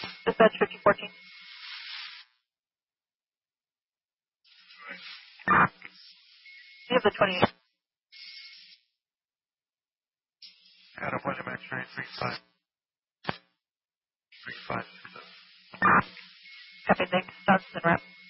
Dispatch 5014. You have the 28. Adam, William X-ray 35. 35. Copy, thanks. Johnson, wrap.